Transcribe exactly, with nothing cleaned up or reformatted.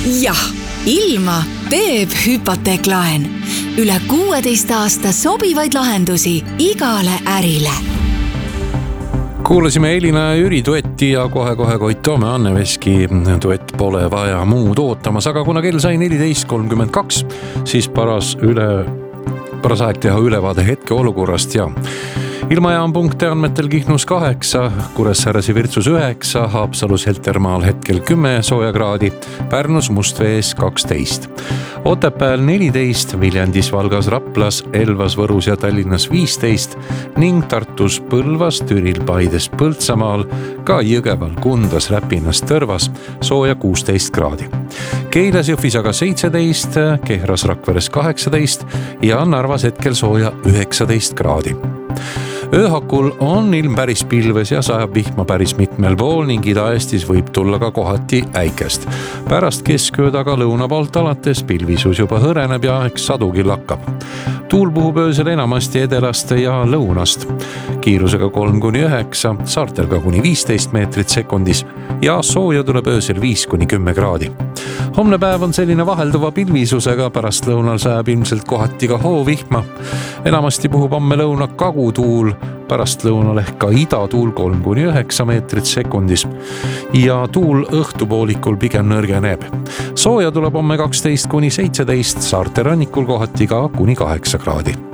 jah, ilma teeb hüpoteeklaen. Üle kuueteist aasta sobivaid lahendusi igale ärile. Kuulasime Elina ja Jüri duetti ja kohe-kohe Koit Toome Anne Veski duett Pole vaja muud ootamas, aga kuna kell sai neliteist kolmkümmend kaks, siis paras üle, paras aeg teha ülevaade hetke olukorrast ja ilmajaam punkte andmetel Kihnus kaheksa, Kuressaares ja Virtsus üheksa, Haapsalus Heltermaal hetkel kümme sooja kraadi, Pärnus Mustvees kaksteist. Otepääl neliteist, Viljandis, Valgas, Raplas, Elvas, Võrus ja Tallinnas viisteist ning Tartus, Põlvas, Türil, Paides, Põltsamaal, ka Jõgeval, Kundas, Räpinas, Tõrvas sooja kuusteist kraadi. Keilas, Jõhvis aga seitseteist, Kehras, Rakveres kaheksateist ja Narvas hetkel sooja üheksateist kraadi. Ööhakul on ilm päris pilves ja sajab vihma päris mitmel pool ning Ida-Eestis võib tulla ka kohati äikest. Pärast keskööd aga lõuna poolt alates pilvisus juba hõreneb ja eks sadugi lakkab. Tuul puhub öösel enamasti edelast ja lõunast. Kiirusega kolm kuni üheksa, saartel ka kuni viisteist meetrit sekundis ja sooja tuleb öösel viis kuni kümme kraadi. Homne päev on selline vahelduva pilvisusega, pärast lõunal sajab ilmselt kohati ka hoovihma. Enamasti puhub homme lõuna kagutuul, pärast lõunal ehk ka idatuul kolm kuni üheksa meetrit sekundis ja tuul õhtupoolikul pigem nõrgeneb. Sooja tuleb homme kaksteist kuni seitseteist, saarte rannikul kohati ka kuni kaheksa kraadi.